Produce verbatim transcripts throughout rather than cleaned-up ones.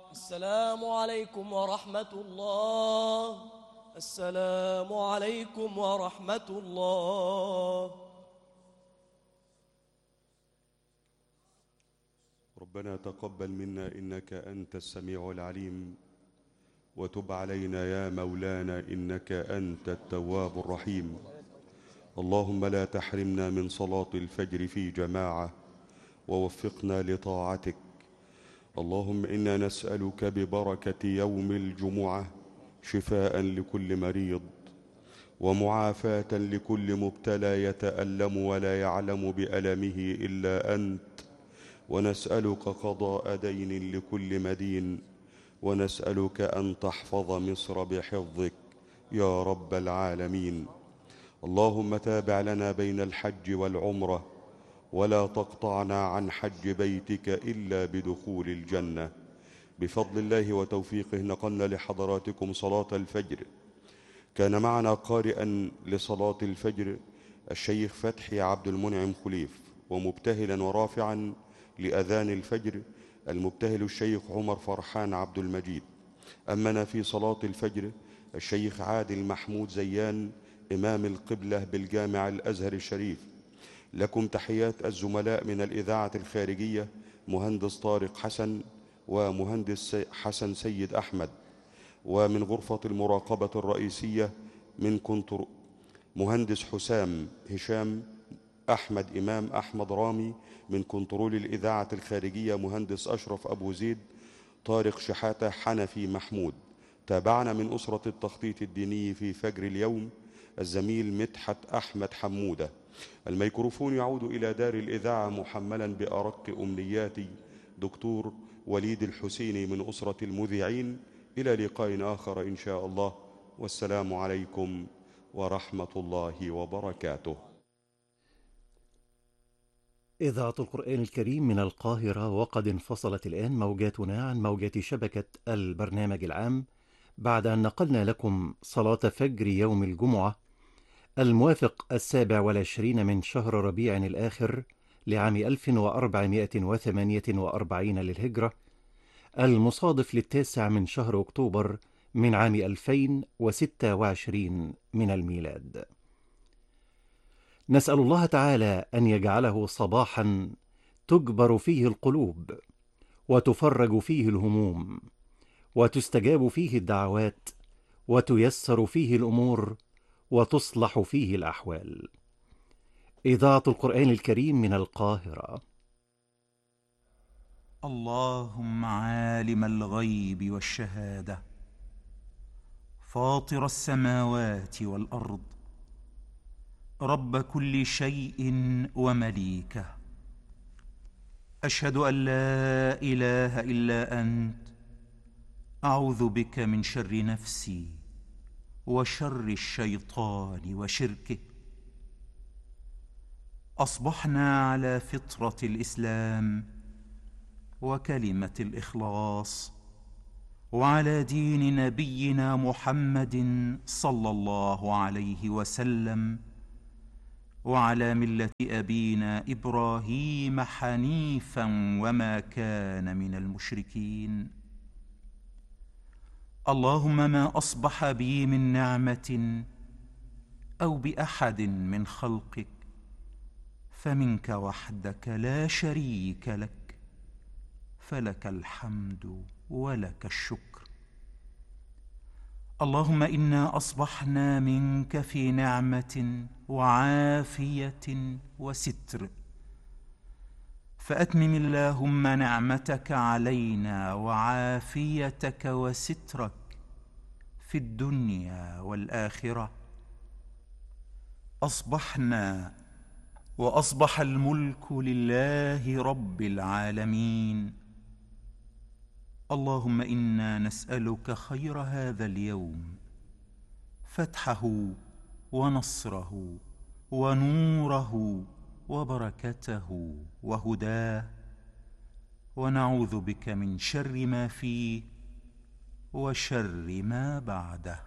السلام عليكم ورحمة الله. السلام عليكم ورحمة الله. ربنا تقبل منا إنك أنت السميع العليم، وتب علينا يا مولانا إنك أنت التواب الرحيم. اللهم لا تحرمنا من صلاة الفجر في جماعة، ووفقنا لطاعتك. اللهم إنا نسألك ببركة يوم الجمعة شفاء لكل مريض، ومعافاة لكل مبتلى يتألم ولا يعلم بألمه إلا أنت، ونسألك قضاء دين لكل مدين، ونسألك أن تحفظ مصر بحفظك يا رب العالمين. اللهم تابع لنا بين الحج والعمرة، ولا تقطعنا عن حج بيتك إلا بدخول الجنة. بفضل الله وتوفيقه نقلنا لحضراتكم صلاة الفجر. كان معنا قارئا لصلاة الفجر الشيخ فتحي عبد المنعم خليف، ومبتهلا ورافعا لأذان الفجر المبتهل الشيخ عمر فرحان عبد المجيد. أمنا في صلاة الفجر الشيخ عادل محمود زيان إمام القبلة بالجامع الأزهر الشريف. لكم تحيات الزملاء من الإذاعة الخارجية مهندس طارق حسن ومهندس حسن سيد أحمد، ومن غرفة المراقبة الرئيسية من كنتر مهندس حسام هشام أحمد إمام أحمد رامي، من كنترول الإذاعة الخارجية مهندس أشرف أبو زيد طارق شحاتة حنفي محمود. تابعنا من أسرة التخطيط الديني في فجر اليوم الزميل مدحت أحمد حمودة. الميكروفون يعود إلى دار الإذاعة محملا بأرق أمنياتي دكتور وليد الحسيني من أسرة المذيعين. إلى لقاء آخر إن شاء الله، والسلام عليكم ورحمة الله وبركاته. إذاعة القرآن الكريم من القاهرة، وقد انفصلت الآن موجاتنا عن موجات شبكة البرنامج العام بعد أن نقلنا لكم صلاة فجر يوم الجمعة الموافق السابع والعشرين من شهر ربيع الآخر لعام ألف وأربعمائة وثمانية وأربعين للهجرة، المصادف للتاسع من شهر أكتوبر من عام ألفين وستة وعشرين من الميلاد. نسأل الله تعالى أن يجعله صباحا تجبر فيه القلوب، وتفرج فيه الهموم، وتستجاب فيه الدعوات، وتيسر فيه الأمور، وتصلح فيه الأحوال. إذاعة القرآن الكريم من القاهرة. اللهم عالم الغيب والشهادة، فاطر السماوات والأرض، رب كل شيء ومليكه، أشهد أن لا إله إلا أنت، أعوذ بك من شر نفسي وشر الشيطان وشركه. أصبحنا على فطرة الإسلام وكلمة الإخلاص، وعلى دين نبينا محمد صلى الله عليه وسلم، وعلى ملة أبينا إبراهيم حنيفا وما كان من المشركين. اللهم ما أصبح بي من نعمة أو بأحد من خلقك فمنك وحدك لا شريك لك، فلك الحمد ولك الشكر. اللهم إنا أصبحنا منك في نعمة وعافية وستر، فأتمم اللهم نعمتك علينا وعافيتك وسترك في الدنيا والآخرة. أصبحنا وأصبح الملك لله رب العالمين. اللهم إنا نسألك خير هذا اليوم، فتحه ونصره ونوره وبركته وهداه، ونعوذ بك من شر ما فيه وشر ما بعده.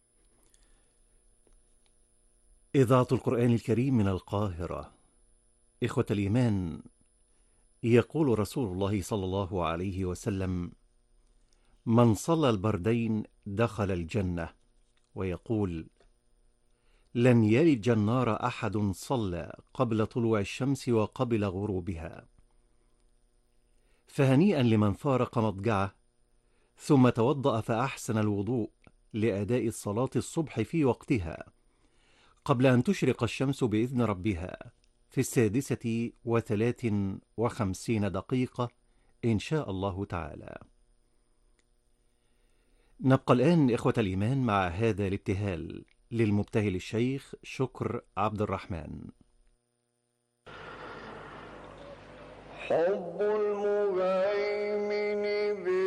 إذاعة القرآن الكريم من القاهرة. إخوة الإيمان، يقول رسول الله صلى الله عليه وسلم: من صلى البردين دخل الجنة. ويقول: لن يلج النار أحد صلى قبل طلوع الشمس وقبل غروبها. فهنيئا لمن فارق مضجعه ثم توضأ فأحسن الوضوء لأداء الصلاة الصبح في وقتها قبل أن تشرق الشمس بإذن ربها في السادسة وثلاث وخمسين دقيقة إن شاء الله تعالى. نبقى الآن إخوة الإيمان مع هذا الابتهال للمبتهل الشيخ شكر عبد الرحمن. حب المهيمن